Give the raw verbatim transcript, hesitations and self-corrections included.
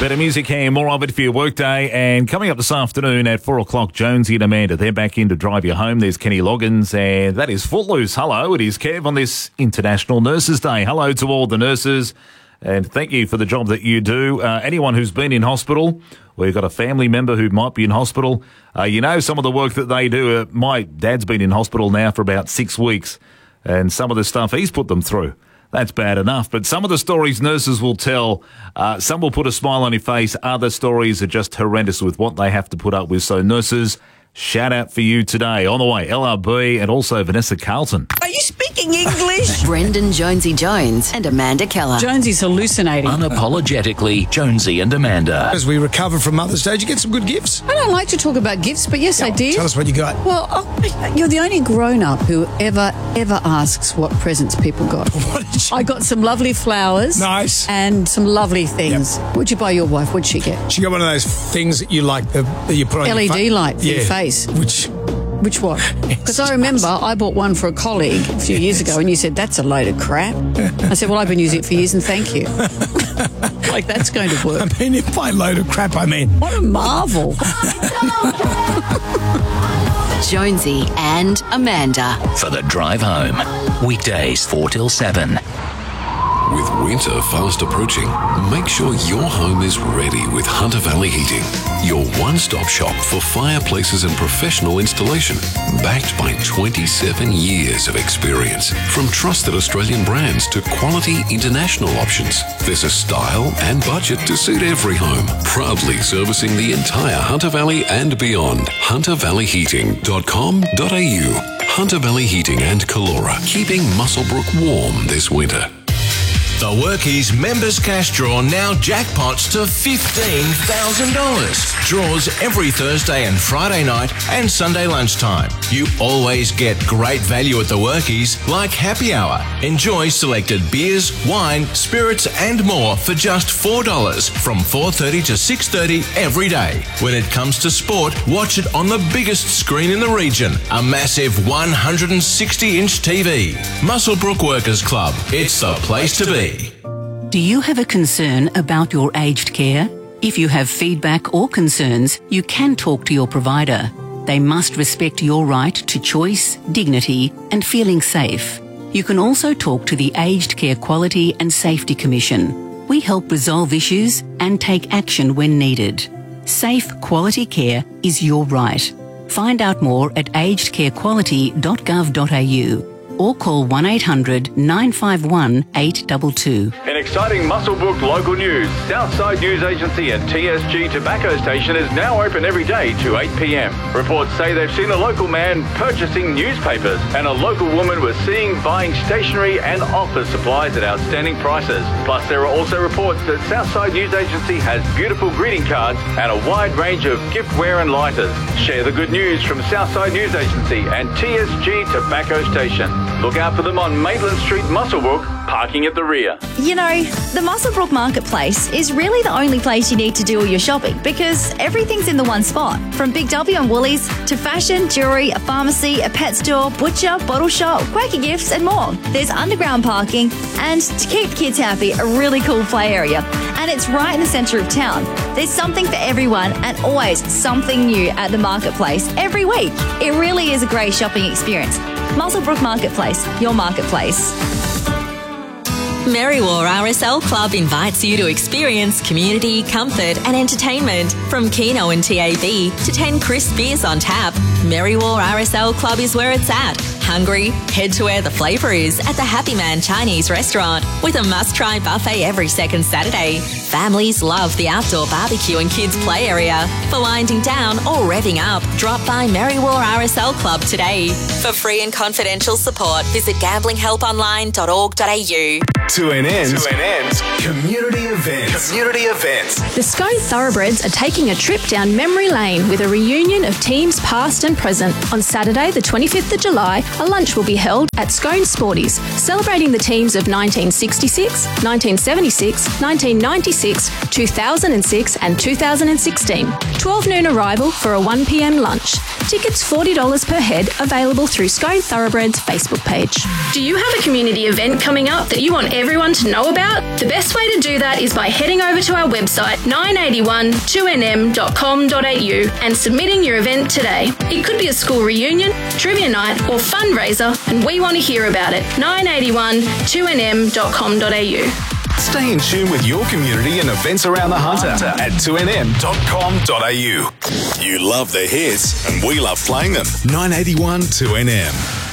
Better music and more of it for your workday. And coming up this afternoon at four o'clock, Jonesy and Amanda, they're back in to drive you home. There's Kenny Loggins, and that is Footloose. Hello, it is Kev on this International Nurses Day. Hello to all the nurses, and thank you for the job that you do. Uh, anyone who's been in hospital, or you've got a family member who might be in hospital, uh, you know some of the work that they do. Uh, my dad's been in hospital now for about six weeks, and some of the stuff he's put them through. That's bad enough. But some of the stories nurses will tell, uh, some will put a smile on your face. Other stories are just horrendous with what they have to put up with. So nurses, shout out for you today. On the way, L R B and also Vanessa Carlton. Are you speaking English? Brendan Jonesy Jones and Amanda Keller. Jonesy's hallucinating. Unapologetically, Jonesy and Amanda. As we recover from Mother's Day, did you get some good gifts? I don't like to talk about gifts, but yes, I did. Tell us what you got. Well, oh, you're the only grown-up who ever, ever asks what presents people got. What did you... I got some lovely flowers. Nice. And some lovely things. Yep. What'd you buy your wife? What'd she get? She got one of those things that you like, the, that you put on L E D your fa- light for yeah. your face. Which... Which one? Because I remember I bought one for a colleague a few years ago and you said, that's a load of crap. I said, well, I've been using it for years and thank you. Like, that's going to work. I mean, if by load of crap, I mean... What a marvel. Jonesy and Amanda. For the drive home. Weekdays four till seven. With winter fast approaching, make sure your home is ready with Hunter Valley Heating, your one-stop shop for fireplaces and professional installation, backed by twenty-seven years of experience. From trusted Australian brands to quality international options, there's a style and budget to suit every home. Proudly servicing the entire Hunter Valley and beyond. hunter valley heating dot com dot a u. Hunter Valley Heating and Calora, keeping Muswellbrook warm this winter. The Workies Members Cash Draw now jackpots to fifteen thousand dollars. Draws every Thursday and Friday night and Sunday lunchtime. You always get great value at the Workies, like happy hour. Enjoy selected beers, wine, spirits and more for just four dollars from four thirty to six thirty every day. When it comes to sport, watch it on the biggest screen in the region, a massive one hundred sixty inch T V. Muswellbrook Workers Club. It's the place to be. Do you have a concern about your aged care? If you have feedback or concerns, you can talk to your provider. They must respect your right to choice, dignity, and feeling safe. You can also talk to the Aged Care Quality and Safety Commission. We help resolve issues and take action when needed. Safe, quality care is your right. Find out more at aged care quality dot gov dot a u. or call one eight hundred nine five one eight two two. In exciting Muswellbrook local news, Southside News Agency and T S G Tobacco Station is now open every day to eight p m. Reports say they've seen a local man purchasing newspapers and a local woman was seen buying stationery and office supplies at outstanding prices. Plus, there are also reports that Southside News Agency has beautiful greeting cards and a wide range of giftware and lighters. Share the good news from Southside News Agency and T S G Tobacco Station. Look out for them on Maitland Street, Muswellbrook, parking at the rear. You know, the Muswellbrook Marketplace is really the only place you need to do all your shopping because everything's in the one spot. From Big W and Woolies to fashion, jewellery, a pharmacy, a pet store, butcher, bottle shop, Quaker Gifts and more. There's underground parking and, to keep kids happy, a really cool play area. And it's right in the centre of town. There's something for everyone and always something new at the Marketplace every week. It really is a great shopping experience. Muswellbrook Marketplace, your marketplace. Merriwar R S L Club invites you to experience community, comfort and entertainment. From Keno and T A B to ten crisp beers on tap, Merriwar R S L Club is where it's at. Hungry? Head to where the flavour is at the Happy Man Chinese restaurant with a must-try buffet every second Saturday. Families love the outdoor barbecue and kids play area. For winding down or revving up, drop by Merriwar R S L Club today. For free and confidential support, visit gambling help online dot org dot a u. To an end. To an end. Community events. Community events. The Scone Thoroughbreds are taking a trip down memory lane with a reunion of teams past and present. On Saturday, the twenty-fifth of July, a lunch will be held at Scone Sporties, celebrating the teams of nineteen sixty-six, nineteen seventy-six, nineteen ninety-six, two thousand six and two thousand sixteen. twelve noon arrival for a one p m lunch. Tickets forty dollars per head, available through Scone Thoroughbreds Facebook page. Do you have a community event coming up that you want everyone to know about? The best way to do that is by heading heading over to our website nine eight one two n m dot com dot a u and submitting your event today. It could be a school reunion, trivia night or fundraiser, and we want to hear about it. nine eight one two n m dot com dot a u. Stay in tune with your community and events around the Hunter at two n m dot com dot a u. You love the hits and we love playing them. nine eighty-one two N M.